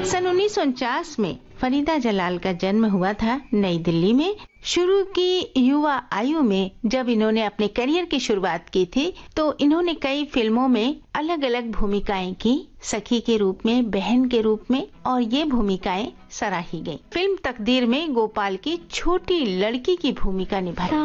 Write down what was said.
सन 1949 में फरीदा जलाल का जन्म हुआ था नई दिल्ली में। शुरू की युवा आयु में जब इन्होंने अपने करियर की शुरुआत की थी तो इन्होंने कई फिल्मों में अलग अलग भूमिकाएं की, सखी के रूप में, बहन के रूप में, और ये भूमिकाएं सराही गईं। फिल्म तकदीर में गोपाल की छोटी लड़की की भूमिका निभाई।